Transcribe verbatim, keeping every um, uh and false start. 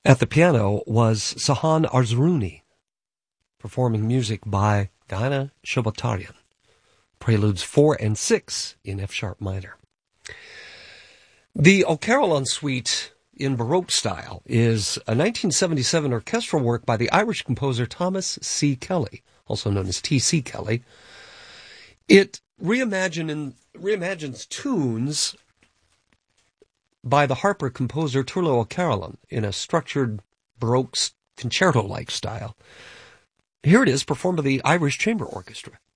At the piano was Sahan Arzrouni, performing music by Diana Shobatarian. Preludes four and six in F-sharp minor. The O'Carolan Suite in Baroque style is a nineteen seventy-seven orchestral work by the Irish composer Thomas C. Kelly, also known as T C. Kelly. It reimagine, reimagines tunes by the Harper composer Turlo O'Carolan in a structured Baroque concerto-like style. Here it is, performed by the Irish Chamber Orchestra.